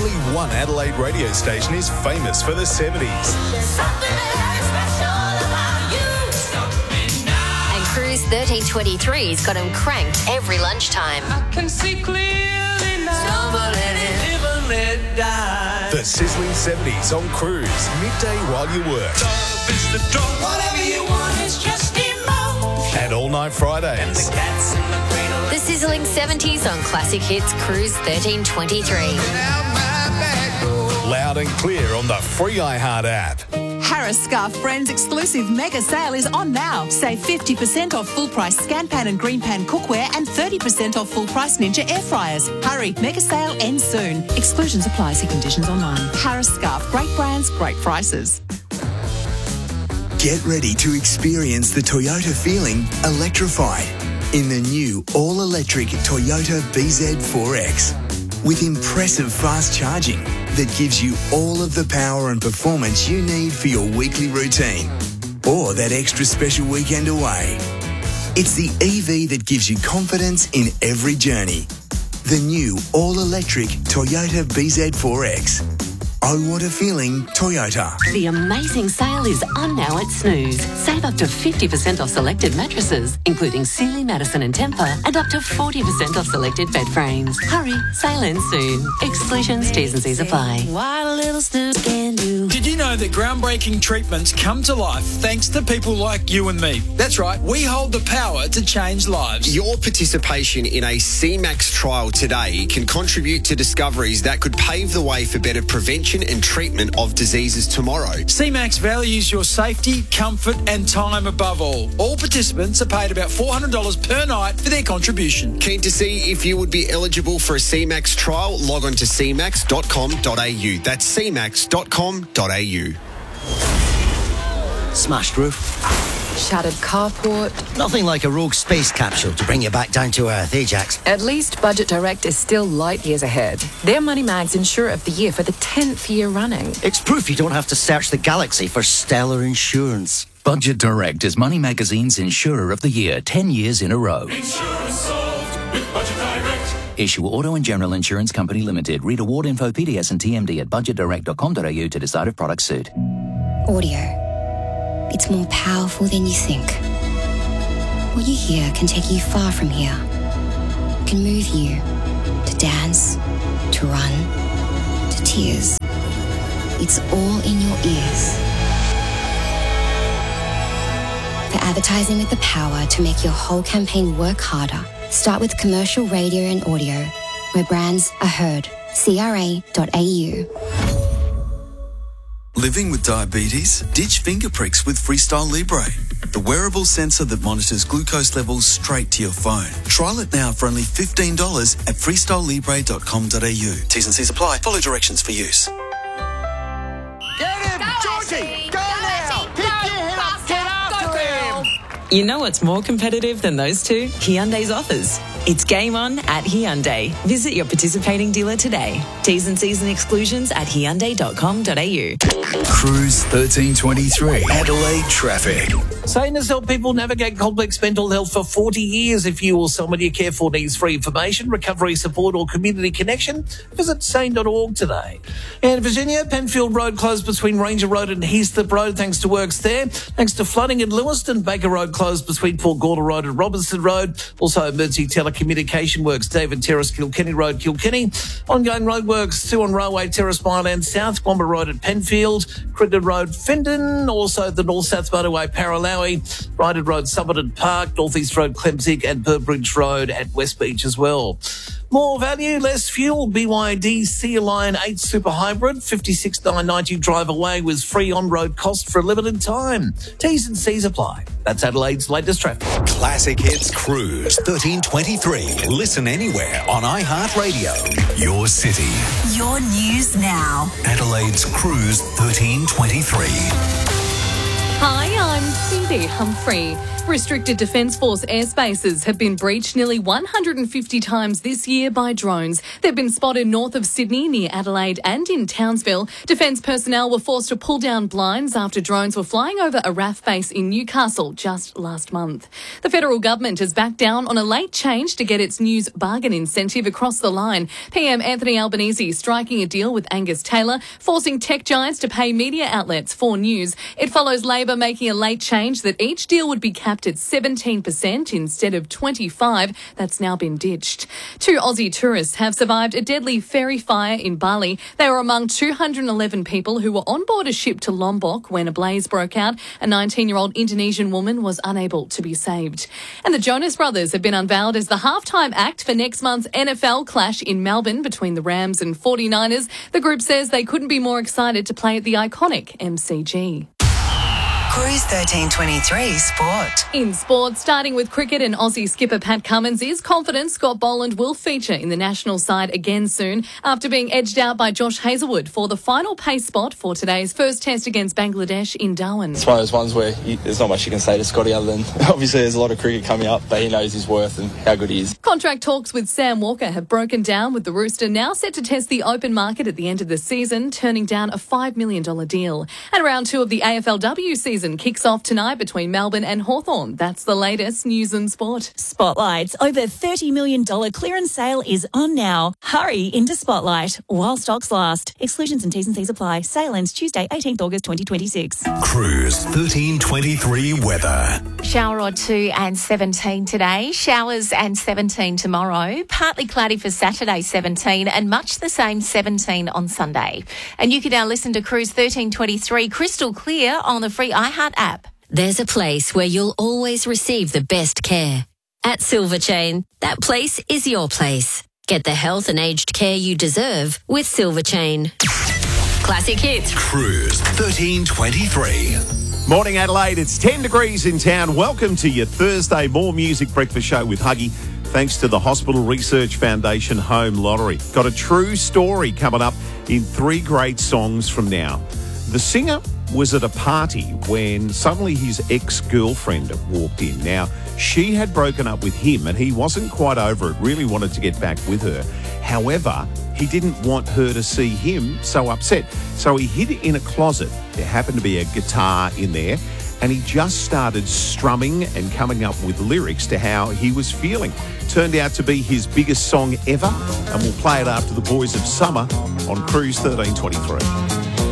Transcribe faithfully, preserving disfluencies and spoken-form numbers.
Only one Adelaide radio station is famous for the seventies. And Cruise thirteen twenty-three's got them cranked every lunchtime. I can see clearly now. Live and let die. The sizzling seventies on Cruise, midday while you work. Love is the door. Whatever you want is just emotion. And all night Fridays. The cats in the cradle. The sizzling seventies on Classic Hits Cruise thirteen twenty-three. Loud and clear on the free iHeart app. Harris Scarf Friends exclusive mega sale is on now. Save fifty percent off full price Scan Pan and Green Pan cookware and thirty percent off full price Ninja air fryers. Hurry, mega sale ends soon. Exclusions apply, see conditions online. Harris Scarf, great brands, great prices. Get ready to experience the Toyota feeling electrified in the new all-electric Toyota B Z four X. With impressive fast charging that gives you all of the power and performance you need for your weekly routine or that extra special weekend away. It's the E V that gives you confidence in every journey. The new all-electric Toyota B Z four X. Oh, what a feeling, Toyota. The amazing sale is on now at Snooze. Save up to fifty percent off selected mattresses, including Sealy, Madison and Tempur, and up to forty percent off selected bed frames. Hurry, sale ends soon. Exclusions, T's and C's apply. What a little Snooze can do. Did you know that groundbreaking treatments come to life thanks to people like you and me? That's right, we hold the power to change lives. Your participation in a C MAX trial today can contribute to discoveries that could pave the way for better prevention and treatment of diseases tomorrow. C MAX values your safety, comfort and time above all. All participants are paid about four hundred dollars per night for their contribution. Keen to see if you would be eligible for a C MAX trial? Log on to c max dot com dot a u. That's c max dot com dot a u. Smashed roof. Shattered carport. Nothing like a rogue space capsule to bring you back down to earth, eh, Jax? At least Budget Direct is still light years ahead. They're Money Mag's Insurer of the Year for the tenth year running. It's proof you don't have to search the galaxy for stellar insurance. Budget Direct is Money Magazine's Insurer of the Year, ten years in a row. Insurance solved with Budget Direct. Issue Auto and General Insurance Company Limited. Read award info, P D S and T M D at budget direct dot com dot a u to decide if products suit. Audio. It's more powerful than you think. What you hear can take you far from here. Can move you to dance, to run, to tears. It's all in your ears. For advertising with the power to make your whole campaign work harder, start with commercial radio and audio, where brands are heard. C R A dot A U. Living with diabetes? Ditch finger pricks with Freestyle Libre, the wearable sensor that monitors glucose levels straight to your phone. Trial it now for only fifteen dollars at freestyle libre dot com dot a u. T's and C's apply. Follow directions for use. Get him! Go, Georgie! Go, go now! Pick your head up! Get after him! You know what's more competitive than those two? Hyundai's offers. It's game on at Hyundai. Visit your participating dealer today. T's and C's and exclusions at hyundai dot com dot a u. Cruise thirteen twenty-three. Adelaide traffic. Sane has helped people navigate complex mental health for forty years. If you or someone you care for needs free information, recovery support or community connection, visit sane dot org today. And Virginia, Penfield Road closed between Ranger Road and Heathcliff Road thanks to works there. Thanks to flooding in Lewiston, Baker Road closed between Port Gawler Road and Robinson Road. Also emergency telecommunication works, David Terrace, Kilkenny Road, Kilkenny. Ongoing road works, two on Railway Terrace, Mile End South, Womber Road at Penfield, Cricket Road, Findon, also the North-South Motorway, Paralowie, Ryden Road, Somerton Park, North East Road, Clemzig and Burbridge Road at West Beach as well. More value, less fuel. B Y D Sea Line eight Super Hybrid, fifty-six thousand nine hundred ninety drive away with free on-road cost for a limited time. T's and C's apply. That's Adelaide's latest traffic. Classic Hits Cruise thirteen twenty-three. Listen anywhere on iHeartRadio. Your city. Your news now. Adelaide's Cruise thirteen twenty-three. Hi, I'm Phoebe Humphrey. Restricted Defence Force airspaces have been breached nearly one hundred fifty times this year by drones. They've been spotted north of Sydney, near Adelaide and in Townsville. Defence personnel were forced to pull down blinds after drones were flying over a R A F base in Newcastle just last month. The federal government has backed down on a late change to get its news bargain incentive across the line. P M Anthony Albanese striking a deal with Angus Taylor, forcing tech giants to pay media outlets for news. It follows Labor making a late change that each deal would be capped at seventeen percent instead of twenty-five. That's now been ditched. Two Aussie tourists have survived a deadly ferry fire in Bali. They were among two hundred eleven people who were on board a ship to Lombok when a blaze broke out. A nineteen-year-old Indonesian woman was unable to be saved. And the Jonas Brothers have been unveiled as the halftime act for next month's N F L clash in Melbourne between the Rams and forty-niners. The group says they couldn't be more excited to play at the iconic M C G. Cruise thirteen twenty-three Sport. In sport, starting with cricket, and Aussie skipper Pat Cummins is confident Scott Boland will feature in the national side again soon after being edged out by Josh Hazlewood for the final pace spot for today's first test against Bangladesh in Darwin. It's one of those ones where you, there's not much you can say to Scotty other than obviously there's a lot of cricket coming up, but he knows his worth and how good he is. Contract talks with Sam Walker have broken down, with the Rooster now set to test the open market at the end of the season, turning down a five million dollars deal. And round two of the A F L W season kicks off tonight between Melbourne and Hawthorn. That's the latest news and sport. Spotlight's over thirty million dollars clearance sale is on now. Hurry into Spotlight while stocks last. Exclusions and T's and C's apply. Sale ends Tuesday, eighteenth August twenty twenty-six. Cruise thirteen twenty-three weather. Shower or two and seventeen today. Showers and seventeen tomorrow. Partly cloudy for Saturday, seventeen, and much the same, seventeen on Sunday. And you can now listen to Cruise thirteen twenty-three crystal clear on the free iHeart app. There's a place where you'll always receive the best care. At Silver Chain, that place is your place. Get the health and aged care you deserve with Silver Chain. Classic hits. Cruise thirteen twenty-three. Morning Adelaide, it's ten degrees in town. Welcome to your Thursday More Music Breakfast Show with Huggy. Thanks to the Hospital Research Foundation Home Lottery. Got a true story coming up in three great songs from now. The singer was at a party when suddenly his ex-girlfriend walked in. Now, she had broken up with him and he wasn't quite over it, really wanted to get back with her. However, he didn't want her to see him so upset. So he hid in a closet. There happened to be a guitar in there and he just started strumming and coming up with lyrics to how he was feeling. Turned out to be his biggest song ever, and we'll play it after the Boys of Summer on Cruise thirteen twenty-three.